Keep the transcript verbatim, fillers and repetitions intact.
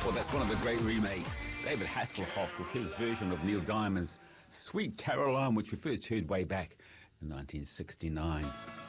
Well, that's one of the great remakes. David Hasselhoff with his version of Neil Diamond's Sweet Caroline, which we first heard way back in nineteen sixty-nine.